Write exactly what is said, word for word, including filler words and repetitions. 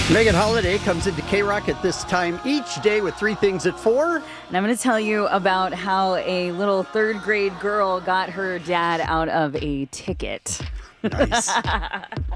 Megan Holiday comes into K-Rock at this time each day with three things at four. And I'm going to tell you about how a little third grade girl got her dad out of a ticket. Nice.